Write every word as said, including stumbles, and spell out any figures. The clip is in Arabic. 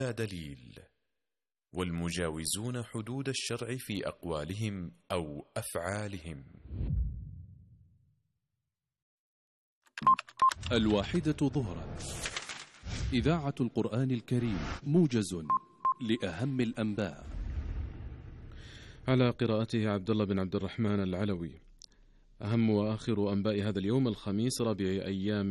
دليل، والمجاوزون حدود الشرع في أقوالهم أو أفعالهم. الواحدة ظهرا، إذاعة القرآن الكريم، موجز لأهم الأنباء، على قراءته عبد الله بن عبد الرحمن العلوي. أهم وآخر أنباء هذا اليوم الخميس رابع أيام